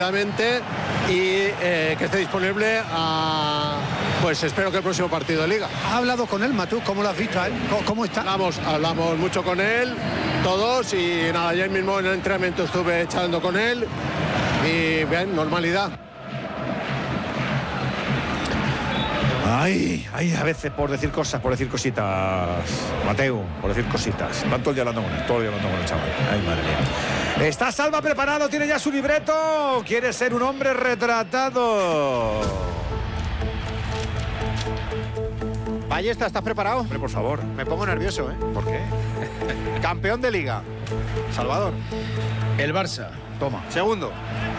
y que esté disponible pues espero que el próximo partido de Liga. ¿Has hablado con él, Matú? ¿Cómo lo has visto a él? ¿Cómo está? Hablamos mucho con él, todos, y nada, ayer mismo en el entrenamiento estuve echando con él y bien, normalidad. Ay, a veces por decir cosas, por decir cositas, Mateu, por decir cositas. Van todo el día hablando con él, chaval. Ay, madre mía. ¿Está Salva preparado? ¿Tiene ya su libreto? ¿Quiere ser un hombre retratado? Ballesta, ¿estás preparado? Hombre, por favor. Me pongo nervioso, ¿eh? ¿Por qué? Campeón de Liga. Salvador. El Barça. Toma. Segundo.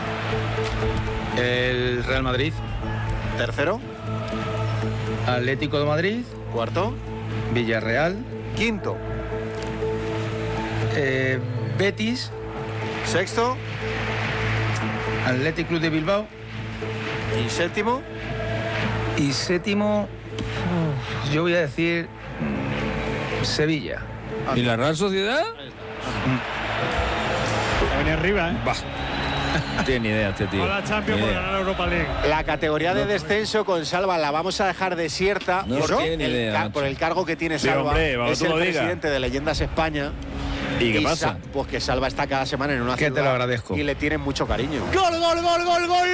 El Real Madrid. Tercero. Atlético de Madrid. Cuarto. Villarreal. Quinto. Betis. Sexto. Athletic Club de Bilbao. Y séptimo. Y séptimo, yo voy a decir Sevilla. ¿Y la Real Sociedad? Venía arriba, ¿eh? Bah. No tiene ni idea este tío. Con la Champions por ganar la Europa League. La categoría de descenso con Salva la vamos a dejar desierta No tiene ni idea, por el cargo que tiene Sí, Salva. hombre, vamos, es tú el lo digas. presidente de Leyendas España. ¿Y qué pasa? Pues que Salva está cada semana en una Que ciudad. te lo agradezco. Y le tienen mucho cariño. ¡Gol, gol, gol, gol, gol!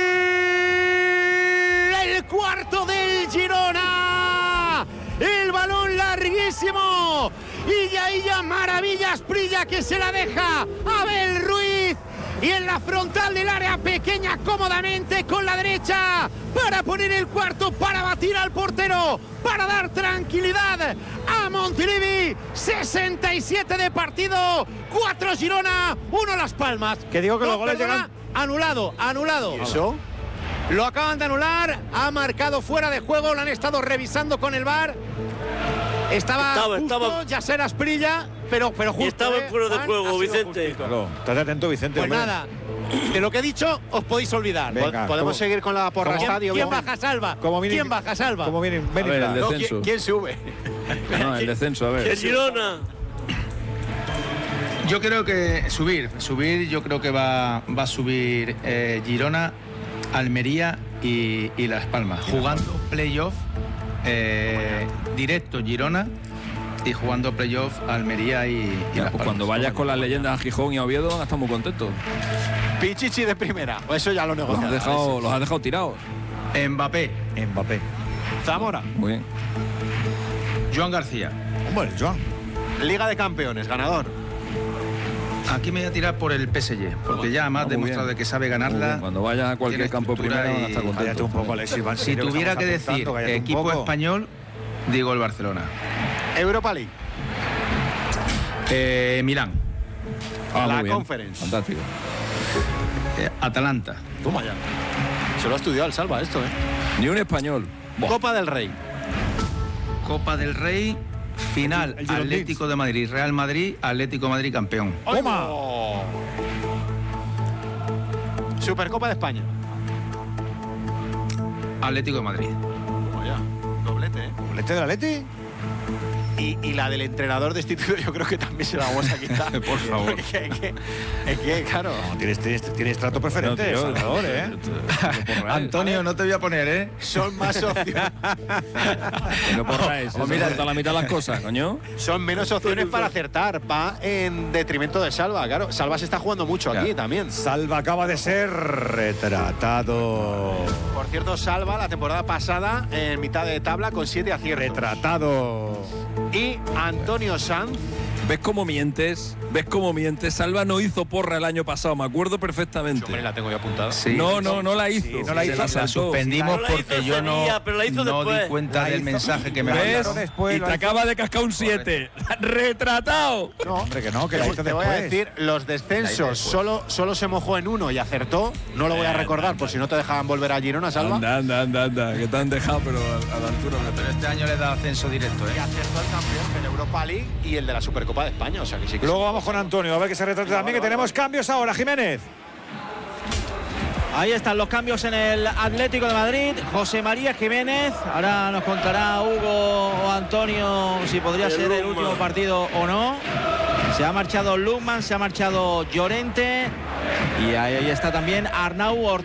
El cuarto del Girona. El balón larguísimo. Y ya maravillas Prilla que se la deja Abel Ruiz. Y en la frontal del área pequeña cómodamente con la derecha para poner el cuarto, para batir al portero, para dar tranquilidad a Montilivi. 67 de partido, 4 Girona, 1 Las Palmas. Que digo que los goles perdona, anulado. ¿Y eso? Lo acaban de anular, ha marcado fuera de juego, lo han estado revisando con el VAR. Estaba Yasser Asprilla, pero justo. Y estaba en fuera de Juan, juego, ha sido Vicente. justito. Claro, estate atento, Vicente. Pues hombre. nada, de lo que he dicho os podéis olvidar. Venga, Podemos seguir con la porra estadio. ¿Quién baja Salva? Como mínimo- ¿Quién baja Salva? Como viene, A ver, el No, descenso. ¿quién sube? No, el descenso, a ver. El Girona. Yo creo que subir, yo creo que va a subir Girona, Almería y Las Palmas, jugando playoff directo Girona y jugando playoff Almería y Las Pues Palmas. cuando vayas con las leyendas a Gijón y a Oviedo van a estar muy contentos. Pichichi de primera. Eso ya lo Los negociamos. has dejado tirados. Mbappé, Zamora. Muy bien. Joan García. Hombre, Joan. Liga de Campeones, ganador. Aquí me voy a tirar por el PSG, porque ya más muy demostrado bien. de que sabe Muy ganarla. bien. Cuando vayas a cualquier tiene campo estructura primero van a estar y- contentos. Cállate un poco, Alexis. Van, Si tuviera que decir equipo español, digo el Barcelona. Europa League. Milán. La muy bien. Conference. Fantástico. Atalanta. Toma ya. Se lo ha estudiado el Salva esto, ¿eh? Ni un español. Buah. Copa del Rey. Copa del Rey, final, El Girondins. Atlético de Madrid, Real Madrid, Atlético de Madrid campeón. ¡Toma! Supercopa de España. Atlético de Madrid. Toma ya. Doblete, ¿eh? ¿Doblete del Atleti? Y la del entrenador destituido yo creo que también se la vamos a quitar. Por favor. Porque es que, claro. No, tienes trato preferente, No, tío, Salvador, ¿eh? Antonio, no te voy a poner, ¿eh? Son más opciones. No porráis. O mira, a la mitad las cosas, coño. Son menos opciones para acertar. Va en detrimento de Salva, claro. Salva se está jugando mucho aquí también. Salva acaba de ser retratado. Por cierto, Salva la temporada pasada en mitad de tabla con 7 aciertos. Retratado. Y Antonio Sanz. ¿Ves cómo mientes? ¿Ves cómo mientes? Salva no hizo porra el año pasado, me acuerdo perfectamente. Hombre, la tengo yo apuntada. Sí. No la hizo. Sí, no la Se hizo. La saltó. suspendimos No la hizo porque yo no, Sevilla, pero la hizo no di después. cuenta La del hizo. mensaje que me ¿Ves? mandaron. después, Y lo te hizo. acaba de cascar un 7. ¡Retratado! No, hombre, que no, que la hizo Te voy a después. decir, los descensos solo se mojó en uno y acertó. No lo voy a recordar por si no te dejaban volver a Girona, Salva. Anda, que te han dejado, pero a la altura. Pero este año le da ascenso directo, Y ¿eh? acertó el campeón de la Europa League y el de la Supercopa de España. O sea que sí que Luego vamos con Antonio, a ver que se retrate también, que tenemos cambios ahora, Jiménez. Ahí están los cambios en el Atlético de Madrid. José María Jiménez. Ahora nos contará Hugo o Antonio si podría ser el último partido o no. Se ha marchado Lukman, se ha marchado Llorente. Y ahí está también Arnau Ortega.